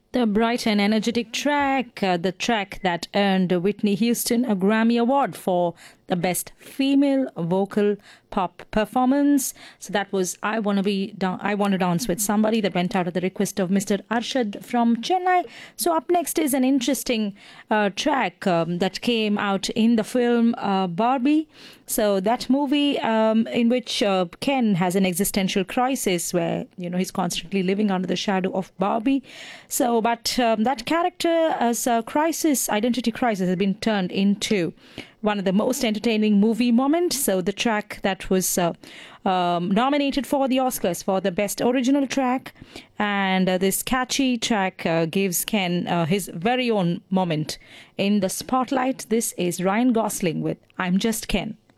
The bright and energetic track, the track that earned Whitney Houston a Grammy Award for the Best Female Vocal Pop Performance. So that was I Want to Dance with Somebody, that went out at the request of Mr. Arshad from Chennai. So up next is an interesting track that came out in the film Barbie. So that movie in which Ken has an existential crisis where he's constantly living under the shadow of Barbie. So, but that character as a identity crisis, has been turned into one of the most entertaining movie moments. So the track that was nominated for the Oscars for the best original track, and this catchy track gives Ken his very own moment in the spotlight. This is Ryan Gosling with "I'm Just Ken."